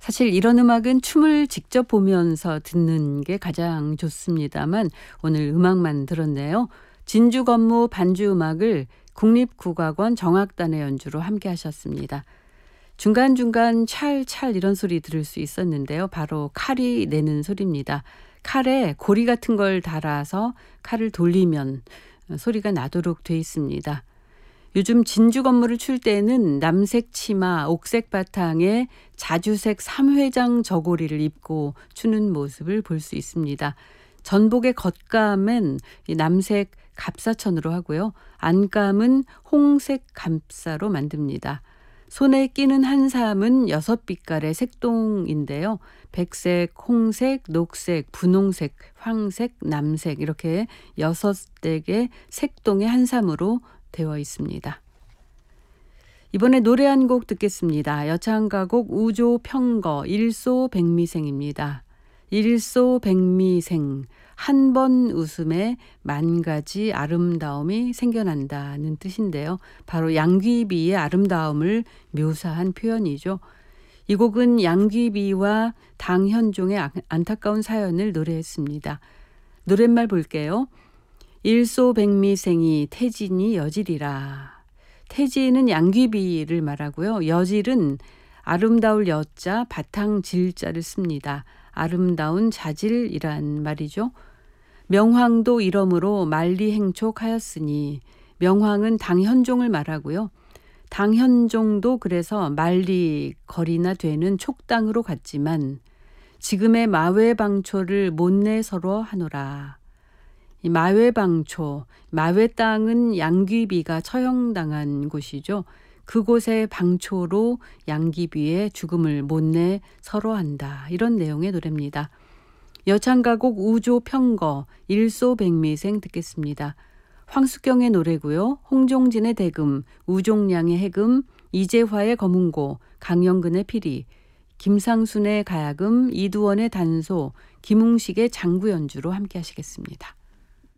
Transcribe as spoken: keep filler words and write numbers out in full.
사실 이런 음악은 춤을 직접 보면서 듣는 게 가장 좋습니다만 오늘 음악만 들었네요. 진주 건무 반주 음악을 국립국악원 정악단의 연주로 함께 하셨습니다. 중간중간 찰찰 이런 소리 들을 수 있었는데요. 바로 칼이 내는 소리입니다. 칼에 고리 같은 걸 달아서 칼을 돌리면 소리가 나도록 돼 있습니다. 요즘 진주 건무를 출 때는 남색 치마, 옥색 바탕에 자주색 삼회장 저고리를 입고 추는 모습을 볼 수 있습니다. 전복의 겉감은 남색 갑사천으로 하고요. 안감은 홍색 감사로 만듭니다. 손에 끼는 한삼은 여섯 빛깔의 색동인데요. 백색, 홍색, 녹색, 분홍색, 황색, 남색 이렇게 여섯 댁의 색동의 한삼으로 되어 있습니다. 이번에 노래 한 곡 듣겠습니다. 여창가곡 우조평거 일소백미생입니다. 일소백미생 한 번 웃음에 만 가지 아름다움이 생겨난다는 뜻인데요. 바로 양귀비의 아름다움을 묘사한 표현이죠. 이 곡은 양귀비와 당현종의 안타까운 사연을 노래했습니다. 노랫말 볼게요. 일소백미생이 태진이 여질이라. 태진은 양귀비를 말하고요. 여질은 아름다울 여자 바탕 질자를 씁니다. 아름다운 자질이란 말이죠. 명황도 이러므로 만리행촉하였으니 명황은 당현종을 말하고요. 당현종도 그래서 만리 거리나 되는 촉당으로 갔지만 지금의 마외방초를 못내 서로 하노라. 이 마외방초, 마외 땅은 양귀비가 처형당한 곳이죠. 그곳의 방초로 양귀비의 죽음을 못내 서로한다. 이런 내용의 노래입니다. 여창가곡 우조평거 일소백미생 듣겠습니다. 황숙경의 노래고요. 홍종진의 대금, 우종량의 해금, 이재화의 거문고, 강영근의 피리, 김상순의 가야금, 이두원의 단소, 김웅식의 장구 연주로 함께 하시겠습니다.